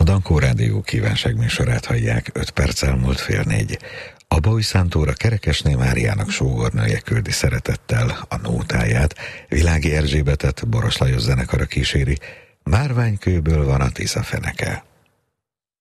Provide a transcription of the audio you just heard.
Dankó Rádió kívánságműsorát hallják, 5 perccel múlt 3:30. A Bauj Szántóra Kerekesné Máriának sógornője küldi szeretettel a nótáját, Világi Erzsébetet Boros Lajos zenekara kíséri, Márványkőből van a Tisza feneke.